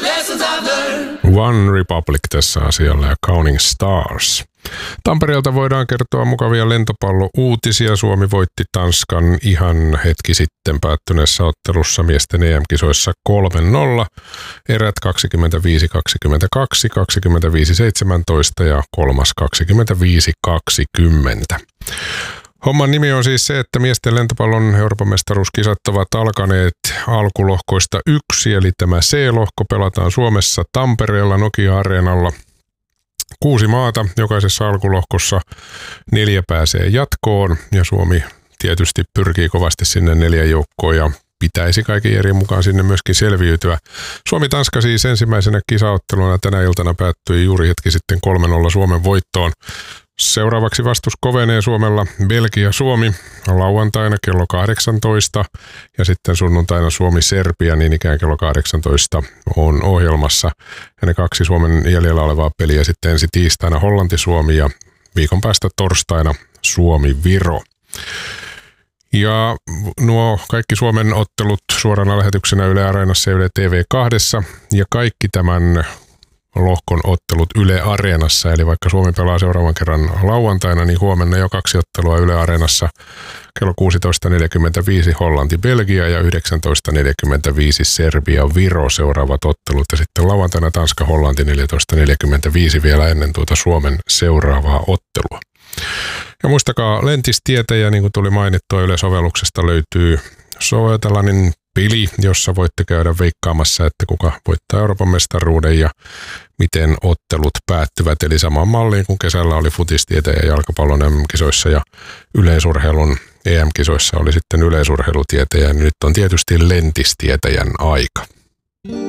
One Republic tässä asialla ja Counting Stars. Tampereelta voidaan kertoa mukavia lentopallo-uutisia. Suomi voitti Tanskan ihan hetki sitten päättyneessä ottelussa miesten EM-kisoissa 3-0. Erät 25-22, 25-17 ja kolmas 25-20. Homman nimi on siis se, että miesten lentopallon Euroopan mestaruuskisat ovat alkaneet alkulohkoista 1, eli tämä C-lohko pelataan Suomessa Tampereella Nokia-areenalla. 6 maata, jokaisessa alkulohkossa 4 pääsee jatkoon ja Suomi tietysti pyrkii kovasti sinne 4 joukkoon ja pitäisi kaiken järjen mukaan sinne myöskin selviytyä. Suomi-Tanska siis ensimmäisenä kisaotteluna tänä iltana päättyi juuri hetki sitten 3-0 Suomen voittoon. Seuraavaksi vastus kovenee Suomella Belgia-Suomi lauantaina kello 18 ja sitten sunnuntaina Suomi-Serbia niin ikään kello 18 on ohjelmassa. Ja ne 2 Suomen jäljellä olevaa peliä sitten ensi tiistaina Hollanti-Suomi ja viikon päästä torstaina Suomi-Viro. Ja nuo kaikki Suomen ottelut suorana lähetyksenä Yle Areenassa ja Yle TV2 ja kaikki tämän lohkon ottelut Yle Areenassa, eli vaikka Suomi pelaa seuraavan kerran lauantaina, niin huomenna jo 2 ottelua Yle Areenassa kello 16.45 Hollanti-Belgia ja 19.45 Serbia-Viro seuraavat ottelut ja sitten lauantaina Tanska-Hollanti 14.45 vielä ennen tuota Suomen seuraavaa ottelua. Ja muistakaa lentistietäjä, niin kuin tuli mainittua, Yle-sovelluksesta löytyy tällainen peli, jossa voitte käydä veikkaamassa, että kuka voittaa Euroopan mestaruuden ja miten ottelut päättyvät. Eli samaan malliin kuin kesällä oli futistietäjä jalkapallon EM-kisoissa ja yleisurheilun EM-kisoissa oli sitten yleisurheilutietäjä, niin nyt on tietysti lentistietäjän aika.